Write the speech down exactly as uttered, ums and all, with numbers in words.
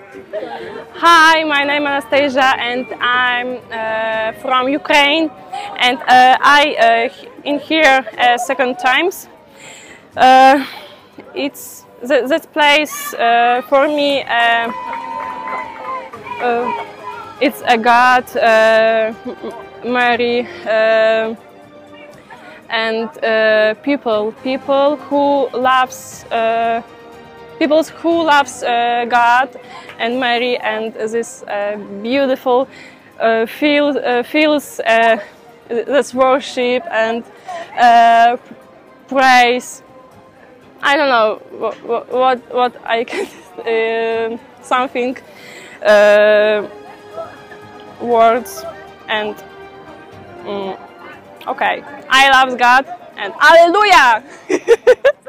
Hi, my name is Anastasia and I'm uh, from Ukraine, and uh, I uh, in here uh, second times. Uh, it's th that place uh, for me. Uh, uh, it's a God, uh, Mary, uh, and uh, people, people who loves. Uh, People who loves uh, God and Mary, and this uh, beautiful uh, feel, uh, feels uh, this worship and uh, praise. I don't know what what, what I can uh, something uh, words and um, okay. I love God and Hallelujah.